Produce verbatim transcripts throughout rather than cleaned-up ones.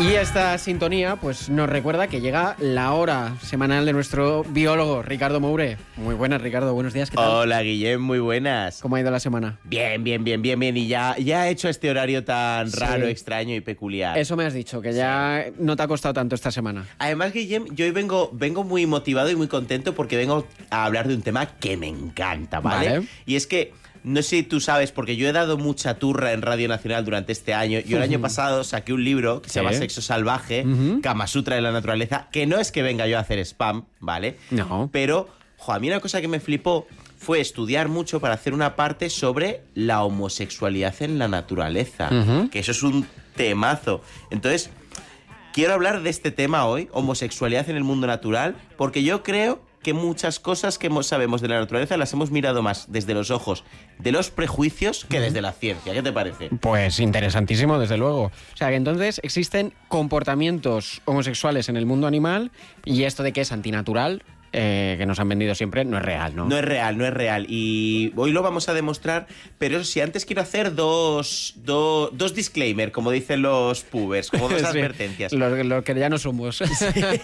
Y esta sintonía pues nos recuerda que llega la hora semanal de nuestro biólogo, Ricardo Moure. Muy buenas, Ricardo, buenos días, ¿qué tal? Hola, Guillem, muy buenas. ¿Cómo ha ido la semana? Bien, bien, bien, bien, bien. Y ya, ya he hecho este horario tan Sí. raro, extraño y peculiar. Eso me has dicho, que ya sí. No te ha costado tanto esta semana. Además, Guillem, yo hoy vengo, vengo muy motivado y muy contento porque vengo a hablar de un tema que me encanta, ¿vale? Vale. Y es que... No sé si tú sabes, porque yo he dado mucha turra en Radio Nacional durante este año. Yo el año pasado saqué un libro que se ¿Sí? llama Sexo Salvaje, Uh-huh. Kama Sutra de la Naturaleza, que no es que venga yo a hacer spam, ¿vale? No. Pero, jo, a mí una cosa que me flipó fue estudiar mucho para hacer una parte sobre la homosexualidad en la naturaleza, Uh-huh. que eso es un temazo. Entonces, quiero hablar de este tema hoy, homosexualidad en el mundo natural, porque yo creo que muchas cosas que sabemos de la naturaleza las hemos mirado más desde los ojos de los prejuicios que desde la ciencia. ¿Qué te parece? Pues interesantísimo, desde luego. O sea, que entonces existen comportamientos homosexuales en el mundo animal y esto de que es antinatural, eh, que nos han vendido siempre, no es real, ¿no? No es real, no es real. Y hoy lo vamos a demostrar, pero eso sí, antes quiero hacer dos, dos, dos disclaimers, como dicen los pubers, como dos sí, advertencias. Lo, lo que ya no somos. Sí.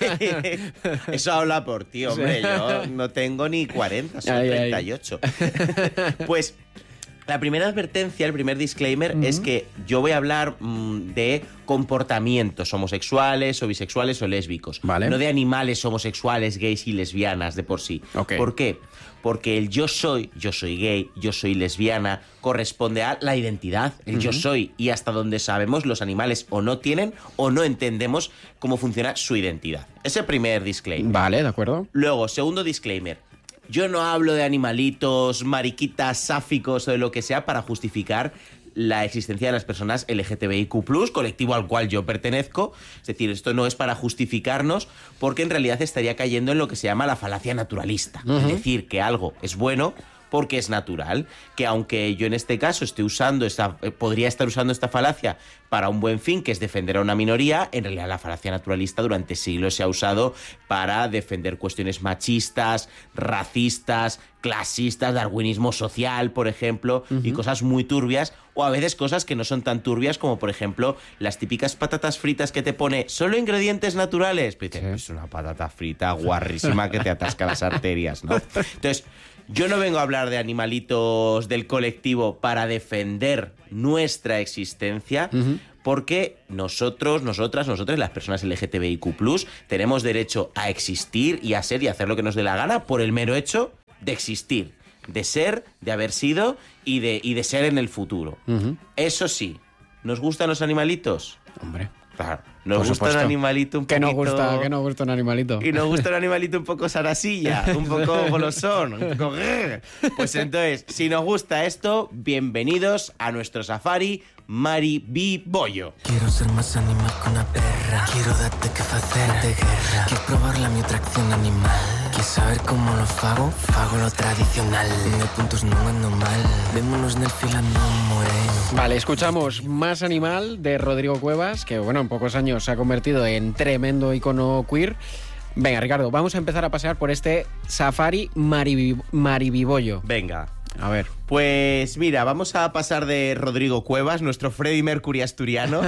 Eso habla por ti, hombre. Sí. Yo no tengo ni cuarenta, soy ay, treinta y ocho. Ay. Pues... La primera advertencia, el primer disclaimer, uh-huh. es que yo voy a hablar mmm, de comportamientos homosexuales o bisexuales o lésbicos. Vale. No de animales homosexuales, gays y lesbianas de por sí. Okay. ¿Por qué? Porque el yo soy, yo soy gay, yo soy lesbiana, corresponde a la identidad, el uh-huh. yo soy. Y hasta donde sabemos, los animales o no tienen o no entendemos cómo funciona su identidad. Ese primer disclaimer. Vale, de acuerdo. Luego, segundo disclaimer. Yo no hablo de animalitos, mariquitas, sáficos o de lo que sea para justificar la existencia de las personas L G T B I Q plus, colectivo al cual yo pertenezco. Es decir, esto no es para justificarnos porque en realidad estaría cayendo en lo que se llama la falacia naturalista. Uh-huh. Es decir, que algo es bueno porque es natural, que aunque yo en este caso esté usando esta, eh, podría estar usando esta falacia para un buen fin, que es defender a una minoría, en realidad la falacia naturalista durante siglos se ha usado para defender cuestiones machistas, racistas, clasistas, darwinismo social, por ejemplo, uh-huh. y cosas muy turbias, o a veces cosas que no son tan turbias como, por ejemplo, las típicas patatas fritas que te pone solo ingredientes naturales. Pero dices, sí. Es una patata frita guarrísima que te atasca las arterias, ¿no? Entonces, yo no vengo a hablar de animalitos del colectivo para defender nuestra existencia, uh-huh. porque nosotros, nosotras, nosotros, las personas L G T B I Q plus, tenemos derecho a existir y a ser y a hacer lo que nos dé la gana por el mero hecho de existir, de ser, de haber sido y de, y de ser en el futuro. Uh-huh. Eso sí, ¿nos gustan los animalitos? Hombre. Claro, nos gusta un animalito un poquito... ¿Qué nos gusta, ¿Qué nos gusta un animalito? Y nos gusta un animalito un poco sarasilla, un poco golosón, un poco... Pues entonces, si nos gusta esto, bienvenidos a nuestro safari Maribibollo. Quiero ser más animal que una perra. Quiero darte que facer de guerra. Quiero probar la mi atracción animal. Quiero saber cómo lo fago, fago lo tradicional. De puntos no ando mal. Vémonos en el filando moreno. Vale, escuchamos Más Animal de Rodrigo Cuevas, que bueno, en pocos años se ha convertido en tremendo icono queer. Venga, Ricardo, vamos a empezar a pasear por este safari Maribib- Maribibollo. Venga. A ver. Pues mira, vamos a pasar de Rodrigo Cuevas, nuestro Freddie Mercury asturiano,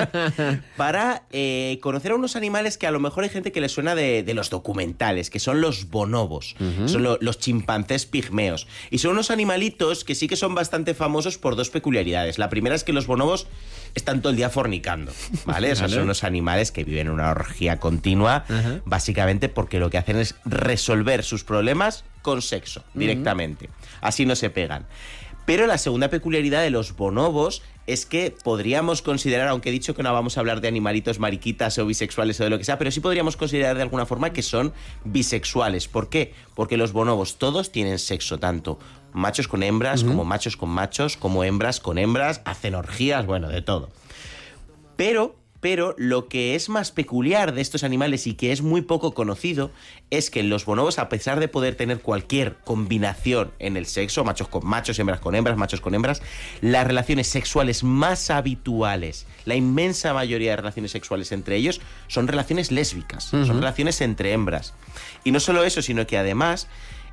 para eh, conocer a unos animales que a lo mejor hay gente que le suena de, de los documentales, que son los bonobos, uh-huh. son lo, los chimpancés pigmeos. Y son unos animalitos que sí que son bastante famosos por dos peculiaridades. La primera es que los bonobos están todo el día fornicando, ¿vale? O sea, son unos animales que viven en una orgía continua, uh-huh. básicamente porque lo que hacen es resolver sus problemas con sexo, directamente. Uh-huh. Así no se pegan. Pero la segunda peculiaridad de los bonobos es que podríamos considerar, aunque he dicho que no vamos a hablar de animalitos mariquitas o bisexuales o de lo que sea, pero sí podríamos considerar de alguna forma que son bisexuales. ¿Por qué? Porque los bonobos todos tienen sexo, tanto machos con hembras, uh-huh. como machos con machos, como hembras con hembras, hacen orgías, bueno, de todo. Pero... Pero lo que es más peculiar de estos animales y que es muy poco conocido es que los bonobos, a pesar de poder tener cualquier combinación en el sexo, machos con machos, hembras con hembras, machos con hembras, las relaciones sexuales más habituales, la inmensa mayoría de relaciones sexuales entre ellos, son relaciones lésbicas, uh-huh. son relaciones entre hembras. Y no solo eso, sino que además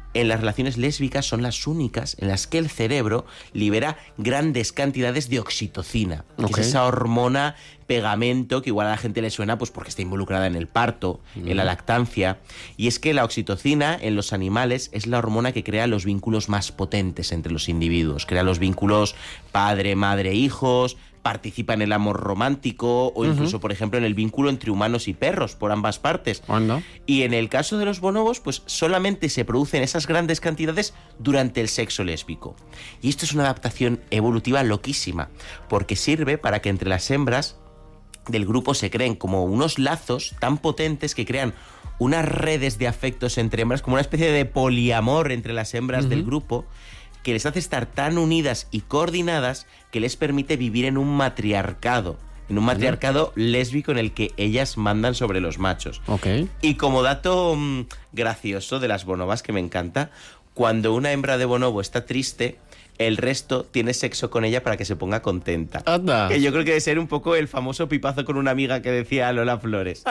en las relaciones lésbicas son las únicas en las que el cerebro libera grandes cantidades de oxitocina, Okay. que es esa hormona pegamento que igual a la gente le suena pues porque está involucrada en el parto, mm. en la lactancia. Y es que la oxitocina en los animales es la hormona que crea los vínculos más potentes entre los individuos. Crea los vínculos padre, madre, hijos, participa en el amor romántico o incluso, uh-huh. por ejemplo, en el vínculo entre humanos y perros, por ambas partes. ¿Cuándo? Y en el caso de los bonobos, pues solamente se producen esas grandes cantidades durante el sexo lésbico. Y esto es una adaptación evolutiva loquísima, porque sirve para que entre las hembras del grupo se creen como unos lazos tan potentes que crean unas redes de afectos entre hembras, como una especie de poliamor entre las hembras uh-huh. del grupo, que les hace estar tan unidas y coordinadas que les permite vivir en un matriarcado, en un matriarcado uh-huh. lésbico en el que ellas mandan sobre los machos. Okay. Y como dato mmm, gracioso de las bonobas que me encanta, cuando una hembra de bonobo está triste, el resto tiene sexo con ella para que se ponga contenta. Anda. Que yo creo que debe ser un poco el famoso pipazo con una amiga que decía Lola Flores.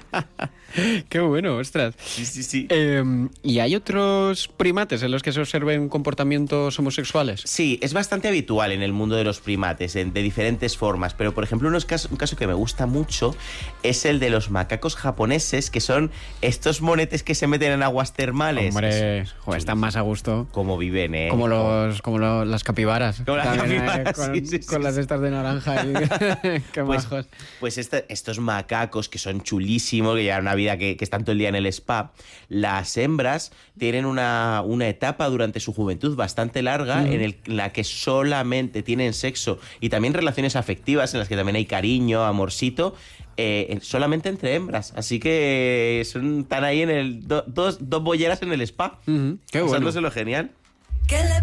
Qué bueno, ostras. Sí, sí, sí. Eh, ¿Y hay otros primates en los que se observen comportamientos homosexuales? Sí, es bastante habitual en el mundo de los primates, en, de diferentes formas. Pero, por ejemplo, unos casos, un caso que me gusta mucho es el de los macacos japoneses, que son estos monetes que se meten en aguas termales. Hombre, joder, están más a gusto. Como viven, ¿eh? Como los... Como los las capibaras. Como las también, capibaras, eh, con, sí, sí, con sí, las sí. estas de naranja. Y... Qué pues, majos. Pues esta, estos macacos que son chulísimos, que llevan una vida que, que están todo el día en el spa, las hembras tienen una, una etapa durante su juventud bastante larga mm. en, el, en la que solamente tienen sexo y también relaciones afectivas en las que también hay cariño, amorcito, eh, solamente entre hembras. Así que son, están ahí en el do, dos, dos bolleras en el spa. Mm-hmm. Qué pasándoselo bueno. genial.